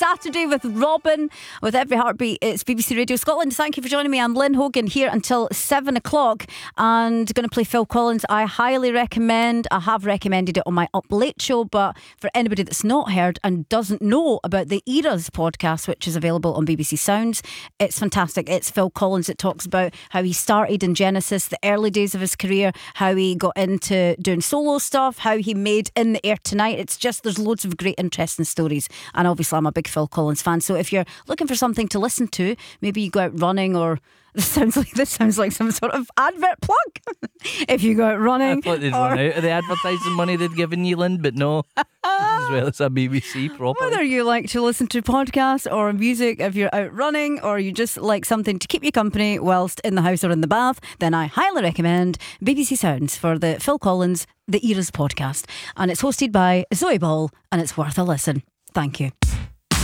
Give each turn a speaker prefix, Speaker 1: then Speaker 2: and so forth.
Speaker 1: Saturday with Robin, with Every Heartbeat. It's BBC Radio Scotland. Thank you for joining me. I'm Lynn Hogan here until 7 o'clock and going to play Phil Collins. I highly recommend, I have recommended it on my Up Late show, but for anybody that's not heard and doesn't know about the Eras podcast, which is available on BBC Sounds, it's fantastic. It's Phil Collins. It talks about how he started in Genesis, the early days of his career, how he got into doing solo stuff, how he made In the Air Tonight. It's just, there's loads of great interesting stories, and obviously I'm a big Phil Collins fan. So if you're looking for something to listen to, maybe you go out running, or this sounds like some sort of advert plug. If you go out running,
Speaker 2: I thought they'd run out of the advertising money they'd given you, Lynn, but no. As well as a BBC proper.
Speaker 1: Whether you like to listen to podcasts or music, if you're out running, or you just like something to keep you company whilst in the house or in the bath, then I highly recommend BBC Sounds for the Phil Collins The Eras podcast. And it's hosted by Zoe Ball, and it's worth a listen. Thank you.